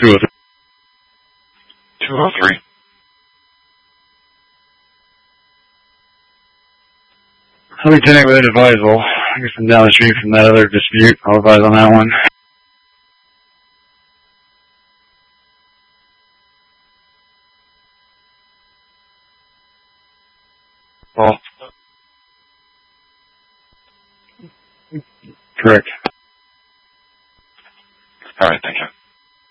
203. 203. Lieutenant with advisable. I guess I'm down the street from that other dispute. I'll advise on that one. Well, Correct. all right, thank you.